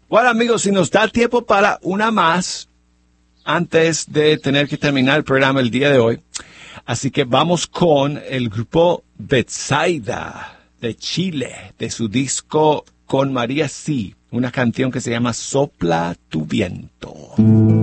Bueno, amigos, si nos da tiempo para una más, antes de tener que terminar el programa el día de hoy. Así que vamos con el grupo Betsaida de Chile, de su disco Con María Sí, una canción que se llama Sopla tu viento.